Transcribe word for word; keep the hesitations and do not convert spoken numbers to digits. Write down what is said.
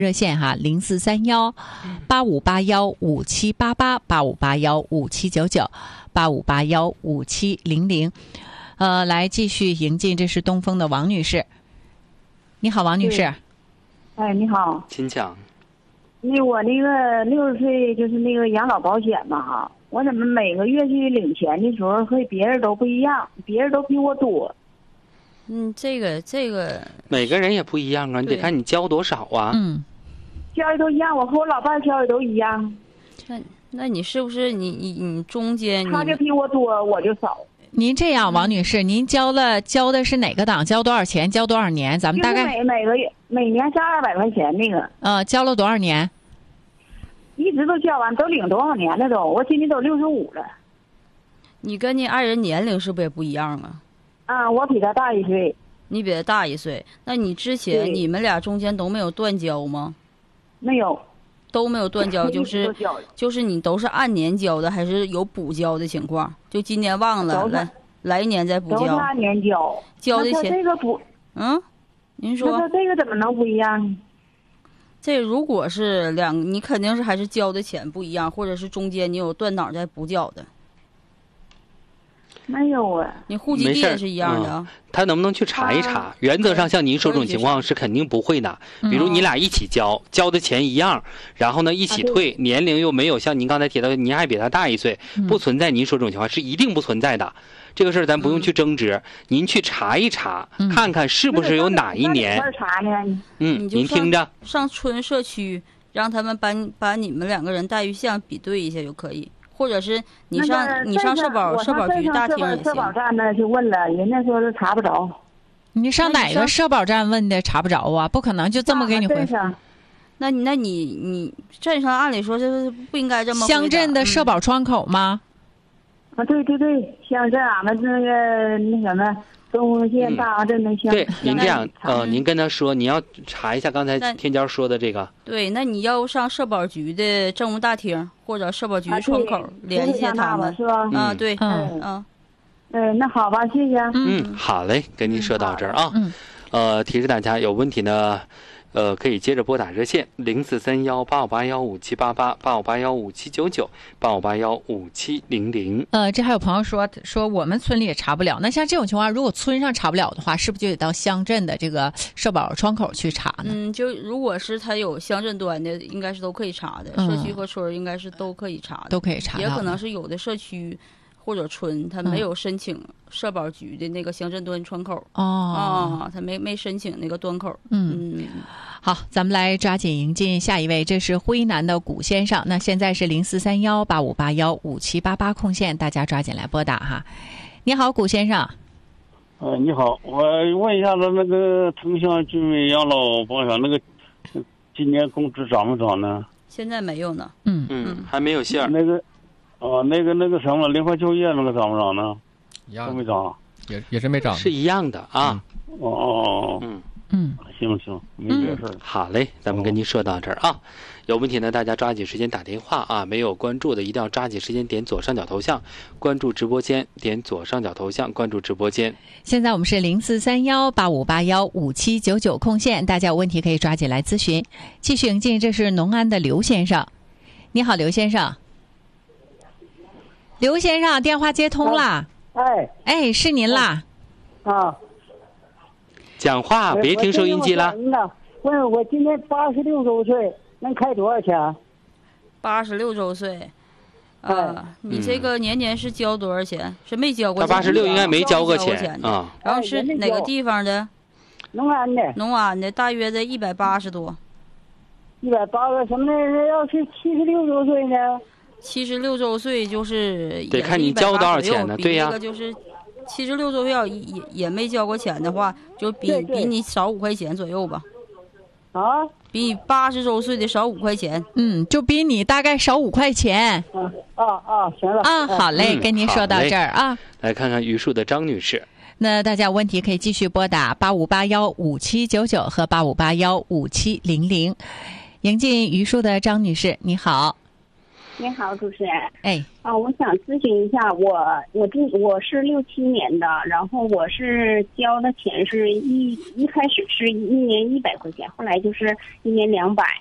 热线哈，零四三幺八五八幺五七八八八五八幺五七九九八五八幺五七零零。呃，来继续迎进，这是东风的王女士。你好，王女士。 哎，你好， 请讲。 那我那个六十岁就是那个养老保险嘛哈，我怎么每个月去领钱的时候和别人都不一样，别人都比我多。 嗯，这个这个每个人也不一样啊，你得看你交多少啊。 嗯， 交的都一样，我和我老伴交的都一样。 那那你是不是你你你中间他就比我多，我就少。 您这样，王女士，您交了交的是哪个档？交多少钱？交多少年？咱们大概每每个月每年是二百块钱那个。 呃，交了多少年？ 一直都交完，都领多少年了都？我今年都六十五了。 你跟你爱人年龄是不是也不一样啊？ 啊，我比他大一岁。 你比他大一岁，那你之前你们俩中间都没有断交吗？ 没有。 都没有断交，就是就是你都是按年交的，还是有补交的情况？就今年忘了，来来年再补交。 都是按年交， 交的钱。 这个补， 嗯，您说。 那这个怎么能不一样？ 这如果是两，你肯定是还是交的钱不一样，或者是中间你有断档再补缴的。 没有啊， 你户籍地也是一样的啊。 嗯、他能不能去查一查？啊、原则上，像您说这种情况是肯定不会的。比如你俩一起交，嗯、交的钱一样，然后呢一起退，啊、年龄又没有像您刚才提到，您还比他大一岁， 嗯、 不存在您说这种情况，是一定不存在的。这个事儿咱不用去争执，嗯、您去查一查， 嗯、 看看是不是有哪一年。嗯，您听着， 上村社区让他们把把你们两个人待遇项比对一下就可以。或者是你上、那个、你上社保社保局大厅也行。 社保站那去问了，人家说是查不着。 你上哪个社保站问的查不着啊？不可能就这么给你回复。 那你那你你镇上按理说是不应该这么。 乡镇的社保窗口吗？ 嗯、啊，对对对，乡镇俺们那个那什么。东风县大安镇的乡、 嗯、对，您这样呃，您跟他说，你要查一下刚才天骄说的这个。 对，那你要上社保局的政务大厅或者社保局窗口、啊、联系他们， 是吧？ 啊，对， 嗯嗯， 嗯，那好吧，谢谢。 嗯，好嘞，跟您说到这儿啊。 嗯， 呃，提示大家有问题呢。呃，可以接着拨打热线零四三幺八五八幺五七八八八五八幺五七九九八五八幺五七零零。 呃，这还有朋友说说我们村里也查不了，那像这种情况，如果村上查不了的话，是不是就得到乡镇的这个社保窗口去查呢？ 嗯，就如果是他有乡镇端的，应该是都可以查的，嗯、社区和村应该是都可以查的， 都可以查。 也可能是有的社区或者村他没有申请社保局的那个乡镇端窗口。 哦， 啊、哦，他没没申请那个端口。 嗯嗯。好，咱们来抓紧迎进下一位，这是辉南的古先生。那现在是零四三幺八五八幺五七八八空线，大家抓紧来拨打哈。你好，古先生。 呃，你好，我问一下子那个城乡居民养老保险那个今年工资涨没涨呢？ 现在没有呢。 嗯嗯，还没有信儿。 那个啊，那个那个什么联合就业那个涨不涨呢？ 一样都没涨， 也也是没涨， 是一样的啊。 嗯、哦哦嗯。 嗯， 行行，没别事、 嗯。好嘞，咱们跟您说到这儿啊。有问题呢，大家抓紧时间打电话啊！没有关注的，一定要抓紧时间点左上角头像，关注直播间，点左上角头像，关注直播间。 现在我们是零四三幺八五八幺五七九九空线，大家有问题可以抓紧来咨询。继续迎进，这是农安的刘先生。你好，刘先生。刘先生，电话接通了。 哎哎，是您啦。 啊。 讲话别听收音机了。 问我今年八十六周岁，能开多少钱？ 八十六周岁，啊、呃，你这个年年是交多少钱？嗯、是没交过钱？ 他八十六应该没交过钱啊。然后是哪个地方的？ 农安的。 农安的，大约在一百八十多。 一百八十什么呢？要是七十六周岁呢？ 七十六周岁就是得看你交多少钱呢？对呀。 这个就是七十六周岁要也也没交过钱的话，就比对对比你少五块钱左右吧。 啊， 比你八十周岁的少五块钱。 嗯，就比你大概少五块钱。 啊啊啊，行了啊，好嘞， 嗯、 跟您说到这儿啊。 来看看榆树的张女士。 那大家有问题可以继续拨打八五八幺五七九九和八五八幺五七零零。迎进榆树的张女士，你好。 你好，主持人。 哎， 啊，我想咨询一下，我我这我是六七年的，然后我是交的钱是一一开始是一年一百块钱，后来就是一年两百，